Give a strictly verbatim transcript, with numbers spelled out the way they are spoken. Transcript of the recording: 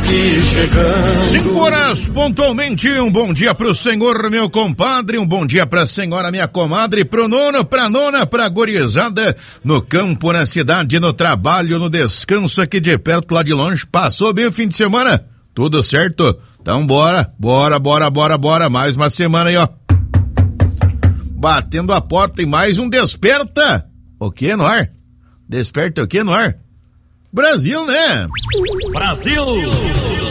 aqui chegando. Cinco horas pontualmente, um bom dia pro senhor, meu compadre, um bom dia pra senhora, minha comadre, pro nono, pra nona, pra gorizada, no campo, na cidade, no trabalho, no descanso aqui de perto, lá de longe. Passou bem o fim de semana? Tudo certo? Então bora, bora, bora, bora, bora, mais uma semana aí, ó. Batendo a porta e mais um Desperta. O que no ar? Desperta o que no ar? Brasil, né? Brasil!